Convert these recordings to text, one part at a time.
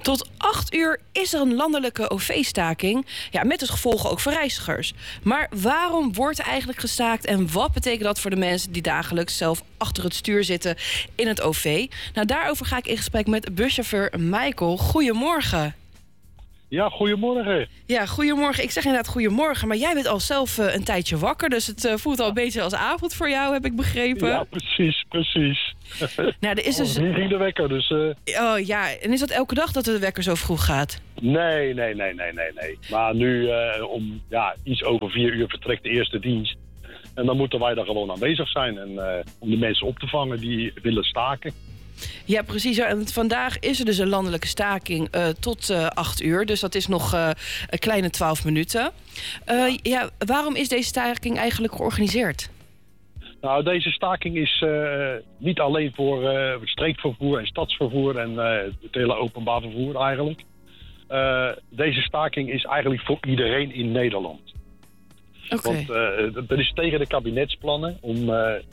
Tot 8 uur is er een landelijke OV-staking. Ja, met als gevolgen ook voor reizigers. Maar waarom wordt er eigenlijk gestaakt en wat betekent dat voor de mensen die dagelijks zelf achter het stuur zitten in het OV? Nou, daarover ga ik in gesprek met buschauffeur Michael. Goedemorgen. Ja, goedemorgen. Ja, goedemorgen. Ik zeg inderdaad goedemorgen, maar jij bent al zelf een tijdje wakker, dus het voelt al een beetje als avond voor jou, heb ik begrepen. Ja, precies. Nou, er is dus... Nu ging de wekker, dus... Oh ja, en is dat elke dag dat de wekker zo vroeg gaat? Nee. Maar nu om iets over 4 uur vertrekt de eerste dienst. En dan moeten wij daar gewoon aanwezig zijn. En om de mensen op te vangen die willen staken. Ja, precies. En vandaag is er dus een landelijke staking tot 8 uur. Dus dat is nog een kleine 12 minuten. Waarom is deze staking eigenlijk georganiseerd? Nou, deze staking is niet alleen voor streekvervoer en stadsvervoer en het hele openbaar vervoer eigenlijk. Deze staking is eigenlijk voor iedereen in Nederland. Okay. Want dat is tegen de kabinetsplannen om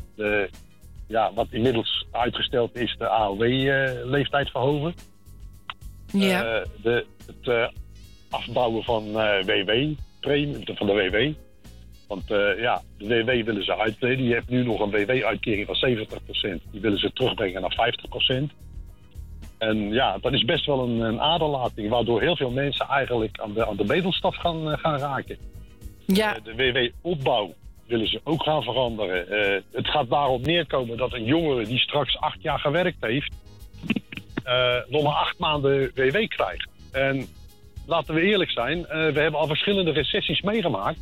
wat inmiddels uitgesteld is, de AOW-leeftijd verhogen. Ja. Het afbouwen van WW-premie, van de WW. Want de WW willen ze uittreden. Je hebt nu nog een WW-uitkering van 70%. Die willen ze terugbrengen naar 50%. En ja, dat is best wel een aderlating, waardoor heel veel mensen eigenlijk aan de bedelstaf gaan raken. Ja. De WW-opbouw willen ze ook gaan veranderen. Het gaat daarop neerkomen dat een jongere die straks 8 jaar gewerkt heeft, nog maar 8 maanden WW krijgt. En laten we eerlijk zijn, we hebben al verschillende recessies meegemaakt.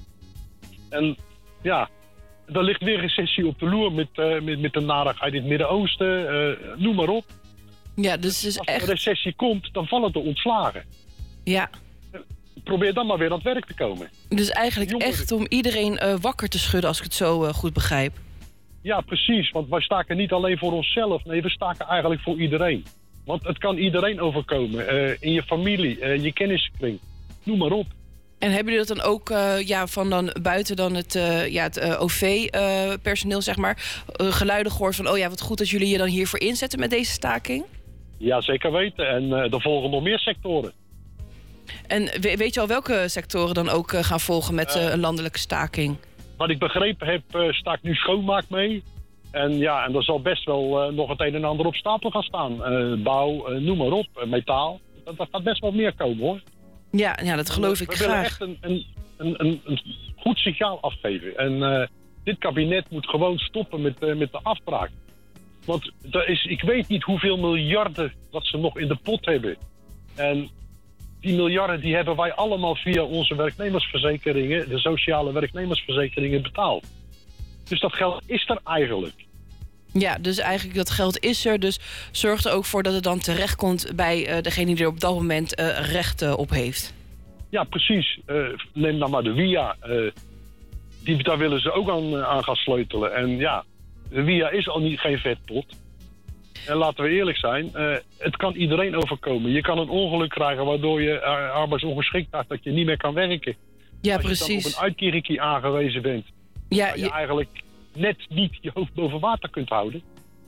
En ja, er ligt weer recessie op de loer met de narigheid in het Midden-Oosten, noem maar op. Ja, dus is als echt... er een recessie komt, dan vallen er ontslagen. Ja. Probeer dan maar weer aan het werk te komen. Dus eigenlijk echt om iedereen wakker te schudden, als ik het zo goed begrijp. Ja, precies. Want wij staken niet alleen voor onszelf. Nee, we staken eigenlijk voor iedereen. Want het kan iedereen overkomen. In je familie, je kenniskring. Noem maar op. En hebben jullie dat dan ook van dan buiten dan het OV-personeel, zeg maar, geluiden gehoord van, wat goed dat jullie je dan hiervoor inzetten met deze staking? Ja, zeker weten. En er volgen nog meer sectoren. En weet je al welke sectoren dan ook gaan volgen met een landelijke staking? Wat ik begrepen heb, staakt nu schoonmaak mee. En er zal best wel nog het een en ander op stapel gaan staan. Bouw, noem maar op, metaal. Dat gaat best wel meer komen, hoor. Ja, dat geloof ik graag. We willen echt een goed signaal afgeven. En dit kabinet moet gewoon stoppen met de afbraak. Want ik weet niet hoeveel miljarden dat ze nog in de pot hebben. En die miljarden die hebben wij allemaal via onze werknemersverzekeringen, de sociale werknemersverzekeringen, betaald. Dus dat geld is er eigenlijk. Ja, dus eigenlijk dat geld is er. Dus zorg er ook voor dat het dan terechtkomt bij degene die er op dat moment recht op heeft. Ja, precies. Neem dan maar de WIA. Daar willen ze ook aan gaan sleutelen. En ja, de WIA is al geen vetpot. En laten we eerlijk zijn, het kan iedereen overkomen. Je kan een ongeluk krijgen waardoor je arbeidsongeschikt raakt, dat je niet meer kan werken. Ja, als precies. je dan op een uitkeringkie aangewezen bent. Ja, waar je eigenlijk net niet je hoofd boven water kunt houden.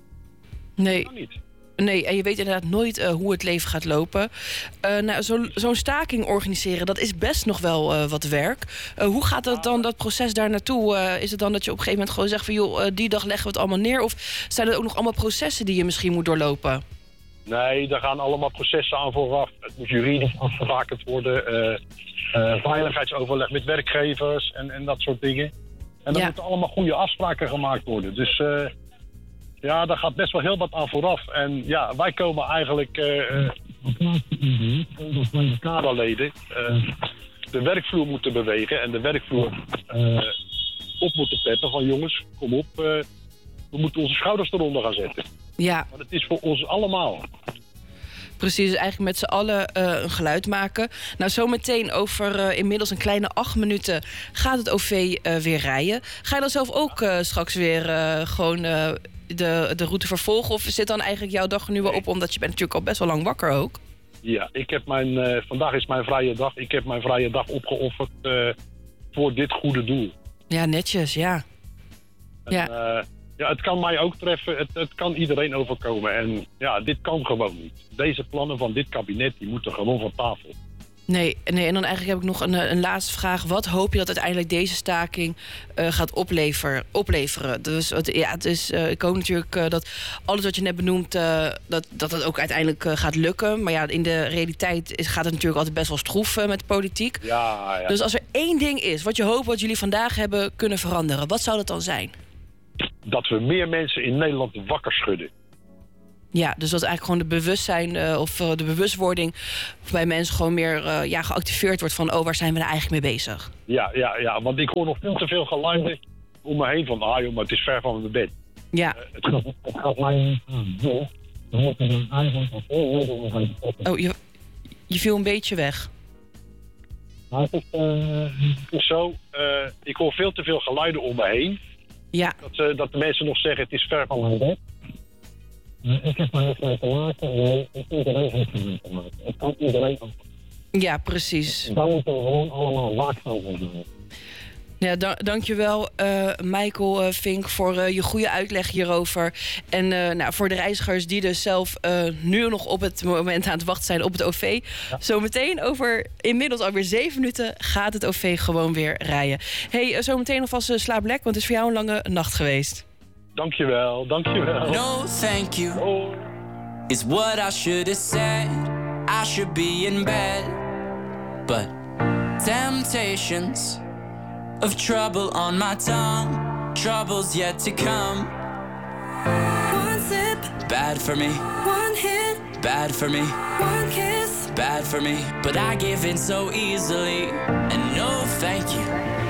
Nee. Dat kan niet. Nee, en je weet inderdaad nooit hoe het leven gaat lopen. Zo'n staking organiseren, dat is best nog wel wat werk. Hoe gaat dat dan, dat proces daar naartoe? Is het dan dat je op een gegeven moment gewoon zegt van, joh, die dag leggen we het allemaal neer? Of zijn er ook nog allemaal processen die je misschien moet doorlopen? Nee, daar gaan allemaal processen aan vooraf. Het moet juridisch afgebakend worden. Veiligheidsoverleg met werkgevers en dat soort dingen. En dan moeten allemaal goede afspraken gemaakt worden. Dus daar gaat best wel heel wat aan vooraf. En ja, wij komen eigenlijk als mijn kaderleden de werkvloer moeten bewegen en de werkvloer op moeten peppen van, jongens, kom op, we moeten onze schouders eronder gaan zetten. Ja. Want het is voor ons allemaal. Precies, dus eigenlijk met z'n allen een geluid maken. Nou, zometeen over inmiddels een kleine 8 minuten gaat het OV weer rijden. Ga je dan zelf ook straks weer gewoon de route vervolgen? Of zit dan eigenlijk jouw dag er nu wel op? Omdat je bent natuurlijk al best wel lang wakker ook. Ja, vandaag is mijn vrije dag. Ik heb mijn vrije dag opgeofferd voor dit goede doel. Ja, netjes, ja. En, Ja, het kan mij ook treffen. Het kan iedereen overkomen. En ja, dit kan gewoon niet. Deze plannen van dit kabinet, die moeten gewoon van tafel. Nee, en dan eigenlijk heb ik nog een laatste vraag. Wat hoop je dat uiteindelijk deze staking gaat opleveren? Dus ik hoop natuurlijk dat alles wat je net benoemt, dat het ook uiteindelijk gaat lukken. Maar ja, in de realiteit gaat het natuurlijk altijd best wel stroef met de politiek. Ja. Dus als er één ding is wat je hoopt wat jullie vandaag hebben kunnen veranderen, wat zou dat dan zijn? Dat we meer mensen in Nederland wakker schudden. Ja, dus dat eigenlijk gewoon de bewustzijn of de bewustwording bij mensen gewoon meer geactiveerd wordt van, waar zijn we nou eigenlijk mee bezig? Ja, want ik hoor nog veel te veel geluiden om me heen van, joh, maar het is ver van mijn bed. Ja. Het gaat mij niet aan. We moeten dan eigenlijk al veel Nederland gaan stoppen. Oh, je viel een beetje weg. Maar het is zo, ik hoor veel te veel geluiden om me heen. Ja. Dat de mensen nog zeggen, het is ver van mijn bed. Ik heb maar niks mee te maken. Nee, iedereen heeft er mee te maken. Het kan iedereen ook. Ja, precies. Daar moeten we gewoon allemaal waakzaam voor zijn. Ja, dankjewel Michael Vink voor je goede uitleg hierover. En voor de reizigers die dus zelf nu nog op het moment aan het wachten zijn op het OV. Ja. Zometeen over inmiddels alweer 7 minuten gaat het OV gewoon weer rijden. Hey, zometeen alvast slaap lekker, want het is voor jou een lange nacht geweest. Dankjewel. No, thank you. Is what I should have said. I should be in bed. But temptations of trouble on my tongue. Trouble's yet to come. One sip, bad for me. One hit, bad for me. One kiss, bad for me. But I give in so easily. And no, thank you